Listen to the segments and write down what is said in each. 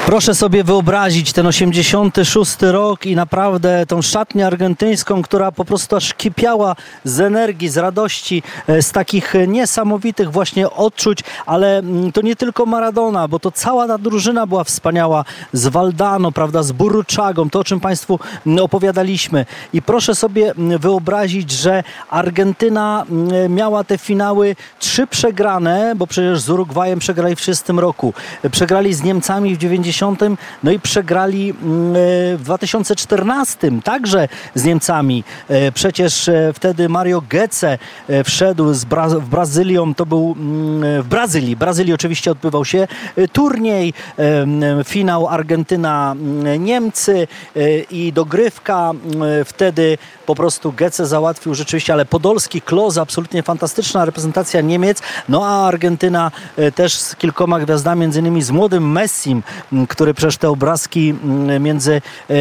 Proszę sobie wyobrazić ten 86 rok i naprawdę tą szatnię argentyńską, która po prostu aż kipiała z energii, z radości, z takich niesamowitych właśnie odczuć, ale to nie tylko Maradona, bo to cała ta drużyna była wspaniała, z Valdano, prawda, z Burruchagą, to o czym Państwu opowiadaliśmy. I proszę sobie wyobrazić, że Argentyna miała te finały 3 przegrane, bo przecież z Urugwajem przegrali w 30 roku, przegrali z Niemcami w 90, no i przegrali w 2014 także z Niemcami. Przecież wtedy Mario Götze wszedł z Brazylią, to był w Brazylii oczywiście odbywał się turniej, finał Argentyna-Niemcy i dogrywka. Wtedy po prostu Götze załatwił rzeczywiście, ale Podolski, Klose, absolutnie fantastyczna reprezentacja Niemiec, no a Argentyna też z kilkoma gwiazdami, między innymi z młodym Messim, który przecież te obrazki między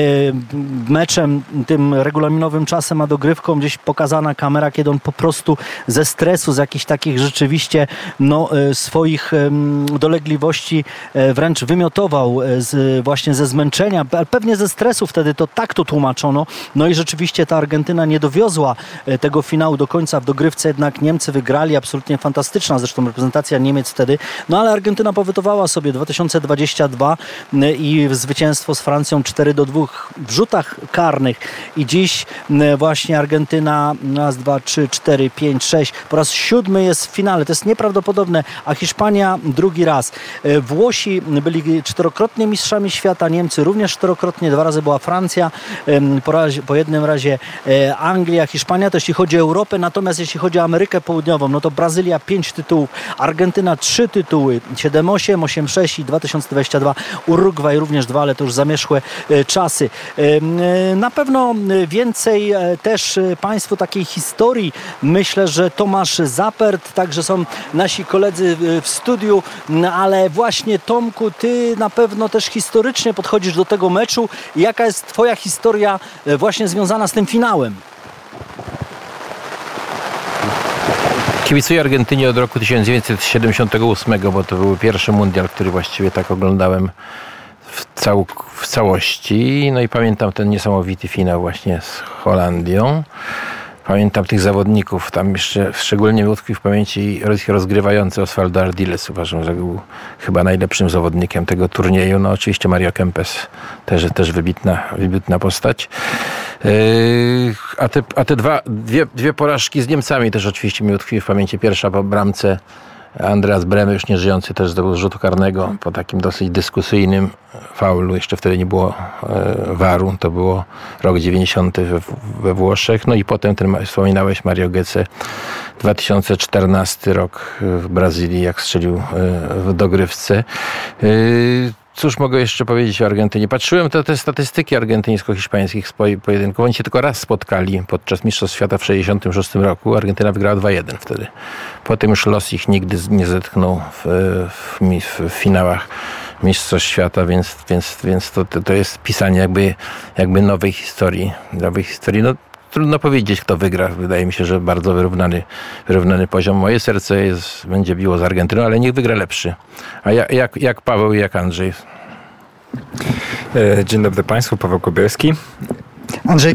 meczem, tym regulaminowym czasem a dogrywką, gdzieś pokazana kamera, kiedy on po prostu ze stresu, z jakichś takich rzeczywiście swoich dolegliwości wręcz wymiotował właśnie ze zmęczenia, pewnie ze stresu wtedy to tak to tłumaczono. No i rzeczywiście ta Argentyna nie dowiozła tego finału do końca. W dogrywce jednak Niemcy wygrali, absolutnie fantastyczna zresztą reprezentacja Niemiec wtedy. No ale Argentyna powetowała sobie 2022 i zwycięstwo z Francją 4-2 w rzutach karnych. I dziś właśnie Argentyna raz, 2, 3, 4, 5, 6 po raz 7 jest w finale. To jest nieprawdopodobne, a Hiszpania drugi raz. Włosi byli 4-krotnie mistrzami świata, Niemcy również 4-krotnie, 2 razy była Francja, po jednym razie Anglia, Hiszpania, to jeśli chodzi o Europę, natomiast jeśli chodzi o Amerykę Południową, no to Brazylia 5 tytułów, Argentyna 3 tytuły, 7-8, 8-6 i 2022, Urugwaj również 2, ale to już zamierzchłe czasy. Na pewno więcej też Państwu takiej historii, myślę, że Tomasz Zapert, także są nasi koledzy w studiu, ale właśnie Tomku, ty na pewno też historycznie podchodzisz do tego meczu. Jaka jest twoja historia właśnie związana z tym finałem? Kibicuję Argentynie od roku 1978, bo to był pierwszy mundial, który właściwie tak oglądałem w całości. No i pamiętam ten niesamowity finał właśnie z Holandią. Pamiętam tych zawodników, tam jeszcze szczególnie utkwił w pamięci rozgrywający Osvaldo Ardiles. Uważam, że był chyba najlepszym zawodnikiem tego turnieju. No oczywiście Mario Kempes też wybitna postać. A te dwie porażki z Niemcami też oczywiście mi utkwiły w pamięci. Pierwsza po bramce Andreas Brehme, już nie żyjący, też zdobył rzutu karnego po takim dosyć dyskusyjnym faulu. Jeszcze wtedy nie było VAR-u. To było rok 90 we Włoszech. No i potem wspominałeś Mario Götze, 2014 rok w Brazylii, jak strzelił w dogrywce. Cóż mogę jeszcze powiedzieć o Argentynie? Patrzyłem te statystyki argentyńsko-hiszpańskich pojedynków. Oni się tylko raz spotkali podczas Mistrzostw Świata w 1966 roku. Argentyna wygrała 2-1 wtedy. Potem już los ich nigdy nie zetknął w finałach Mistrzostw Świata, więc to jest pisanie jakby nowej historii. No, trudno powiedzieć, kto wygra. Wydaje mi się, że bardzo wyrównany poziom. Moje serce będzie biło z Argentyną, ale niech wygra lepszy. A jak Paweł i jak Andrzej? Dzień dobry Państwu, Paweł Kobierski. Andrzej